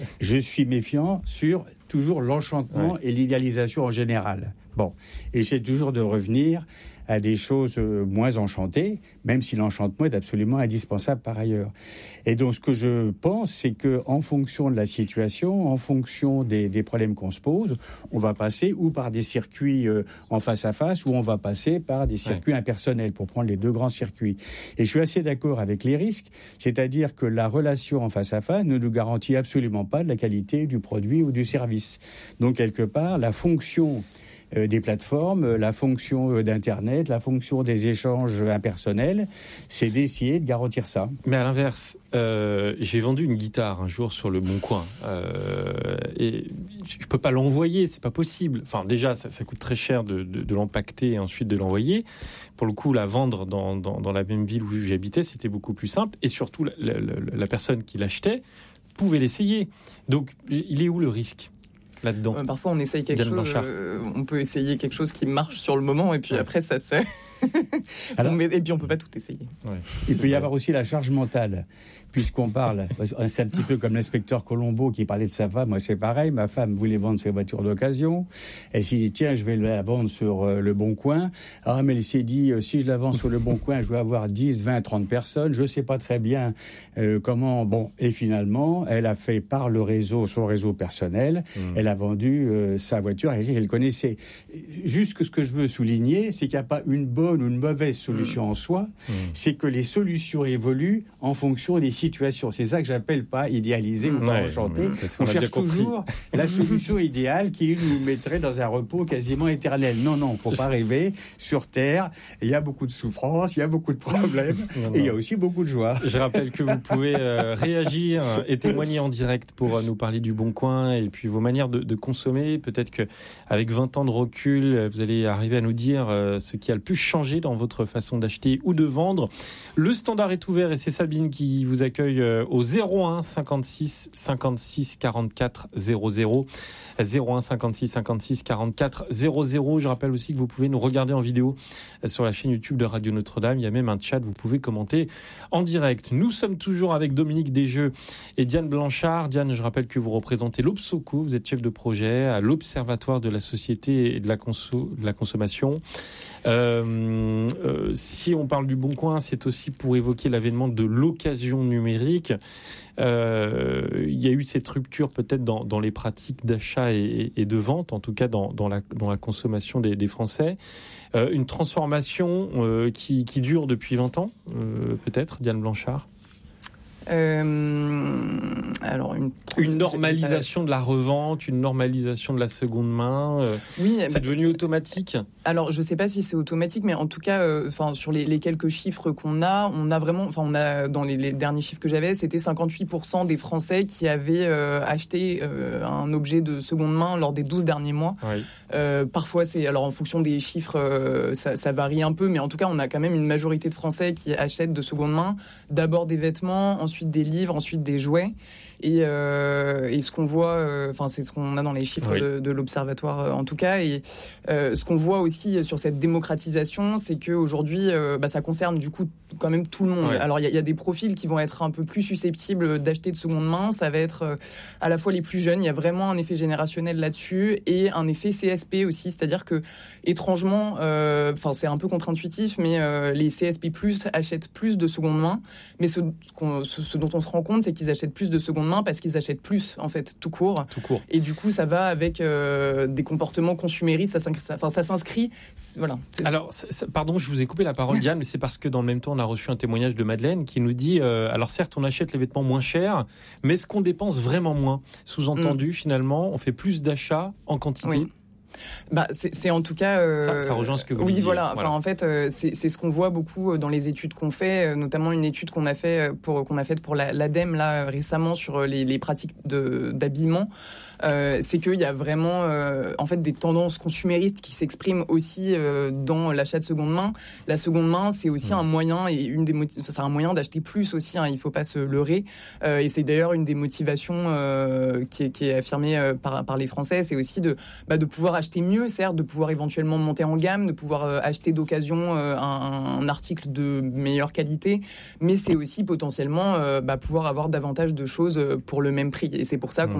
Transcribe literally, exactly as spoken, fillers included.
Je suis méfiant sur toujours l'enchantement ouais. et l'idéalisation en général. Bon, et j'essaie toujours de revenir à des choses moins enchantées, même si l'enchantement est absolument indispensable par ailleurs. Et donc, ce que je pense, c'est que en fonction de la situation, en fonction des, des problèmes qu'on se pose, on va passer ou par des circuits euh, en face à face, ou on va passer par des circuits ouais. impersonnels, pour prendre les deux grands circuits. Et je suis assez d'accord avec les risques, c'est-à-dire que la relation en face à face ne nous garantit absolument pas de la qualité du produit ou du service. Donc, quelque part, la fonction Euh, des plateformes, la fonction euh, d'Internet, la fonction des échanges impersonnels, c'est d'essayer de garantir ça. Mais à l'inverse, euh, j'ai vendu une guitare un jour sur le Bon Coin euh, et je peux pas l'envoyer, c'est pas possible. Enfin, déjà, ça, ça coûte très cher de, de, de l'empacter et ensuite de l'envoyer. Pour le coup, la vendre dans, dans, dans la même ville où j'habitais, c'était beaucoup plus simple. Et surtout, la, la, la personne qui l'achetait pouvait l'essayer. Donc, il est où le risque là-dedans? euh, Parfois, on essaye quelque Diane chose. Euh, on peut essayer quelque chose qui marche sur le moment, et puis ouais. après, ça se. Alors, mais, et puis, on peut pas tout essayer. Ouais. Il peut y avoir aussi la charge mentale, puisqu'on parle. C'est un petit peu comme l'inspecteur Colombo qui parlait de sa femme. Moi, c'est pareil. Ma femme voulait vendre ses voitures d'occasion. Elle s'est dit tiens, je vais la vendre sur euh, le Bon Coin. Ah, mais elle s'est dit euh, si je la vends sur le Bon Coin, je vais avoir dix, vingt, trente personnes. Je sais pas très bien euh, comment. Bon, et finalement, elle a fait par le réseau, son réseau personnel. Mmh. Elle a vendu euh, sa voiture. Elle, elle connaissait. Juste que ce que je veux souligner, c'est qu'il n'y a pas une bonne ou une mauvaise solution mmh. en soi. Mmh. C'est que les solutions évoluent en fonction des situations. C'est ça que j'appelle pas idéaliser mmh. ou pas ouais, enchanter. On, on cherche toujours la solution idéale qui nous mettrait dans un repos quasiment éternel. Non, non, faut pas rêver. Sur Terre, il y a beaucoup de souffrances, il y a beaucoup de problèmes non, non. et il y a aussi beaucoup de joie. Je rappelle que vous pouvez euh, réagir et témoigner en direct pour euh, nous parler du Bon Coin et puis vos manières de, de consommer. Peut-être qu'avec vingt ans de recul, vous allez arriver à nous dire euh, ce qui a le plus changé dans votre façon d'acheter ou de vendre. Le standard est ouvert et c'est Sabine qui vous accueille au zéro un cinquante-six cinquante-six quarante-quatre zéro zéro. zéro un cinquante-six cinquante-six quarante-quatre zéro zéro. Je rappelle aussi que vous pouvez nous regarder en vidéo sur la chaîne YouTube de Radio Notre-Dame. Il y a même un chat, vous pouvez commenter en direct. Nous sommes toujours avec Dominique Desjeux et Diane Blanchard. Diane, je rappelle que vous représentez l'Obsoco, vous êtes chef de projet à l'Observatoire de la société et de la, conso- de la consommation. Euh, euh, si on parle du Bon Coin, c'est aussi pour évoquer l'avènement de l'occasion numérique. Euh, il y a eu cette rupture peut-être dans, dans les pratiques d'achat et, et de vente, en tout cas dans, dans, la, dans la consommation des, des Français. Euh, une transformation euh, qui, qui dure depuis vingt ans, euh, peut-être, Diane Blanchard. Euh, alors une, une normalisation de la revente, une normalisation de la seconde main. Euh, oui, c'est bah, devenu automatique. Alors je sais pas si c'est automatique, mais en tout cas, enfin euh, sur les, les quelques chiffres qu'on a, on a vraiment, enfin on a dans les, les derniers chiffres que j'avais, c'était cinquante-huit pour cent des Français qui avaient euh, acheté euh, un objet de seconde main lors des douze derniers mois. Oui. Euh, parfois c'est, alors en fonction des chiffres, euh, ça, ça varie un peu, mais en tout cas on a quand même une majorité de Français qui achètent de seconde main, d'abord des vêtements, ensuite des livres, ensuite des jouets. Et, euh, et ce qu'on voit, enfin euh, c'est ce qu'on a dans les chiffres oui. de, de l'Observatoire euh, en tout cas. Et euh, ce qu'on voit aussi sur cette démocratisation, c'est que aujourd'hui, euh, bah, ça concerne du coup quand même tout le monde. Oui. Alors il y, y a des profils qui vont être un peu plus susceptibles d'acheter de seconde main. Ça va être euh, à la fois les plus jeunes. Il y a vraiment un effet générationnel là-dessus et un effet C S P aussi, c'est-à-dire que étrangement, enfin euh, c'est un peu contre-intuitif, mais euh, les C S P plus achètent plus de seconde main. Mais ce, ce, ce dont on se rend compte, c'est qu'ils achètent plus de seconde main parce qu'ils achètent plus en fait tout court. Tout court. Et du coup ça va avec euh, des comportements consuméristes, ça, ça, ça, ça s'inscrit voilà. C'est... Alors c'est, c'est, pardon, je vous ai coupé la parole Diane, mais c'est parce que dans le même temps on a reçu un témoignage de Madeleine qui nous dit euh, alors certes on achète les vêtements moins chers, mais est-ce qu'on dépense vraiment moins? Sous-entendu mmh. finalement on fait plus d'achats en quantité. Oui. Bah, c'est, c'est en tout cas. Euh, ça, ça rejoint ce que vous oui, disiez. voilà. voilà. Enfin, en fait, euh, c'est, c'est ce qu'on voit beaucoup dans les études qu'on fait, notamment une étude qu'on a fait pour qu'on a faite pour la, l'ADEME là récemment sur les, les pratiques de, d'habillement. Euh, c'est qu'il y a vraiment, euh, en fait, des tendances consuméristes qui s'expriment aussi euh, dans l'achat de seconde main. La seconde main, c'est aussi mmh. un moyen et une des motiv- ça, c'est un moyen d'acheter plus aussi. Hein, il faut pas se leurrer. Euh, et c'est d'ailleurs une des motivations euh, qui, est, qui est affirmée euh, par, par les Français, c'est aussi de, bah, de pouvoir acheter acheter mieux, certes, de pouvoir éventuellement monter en gamme, de pouvoir euh, acheter d'occasion euh, un, un article de meilleure qualité, mais c'est aussi potentiellement euh, bah, pouvoir avoir davantage de choses pour le même prix. Et c'est pour ça qu'on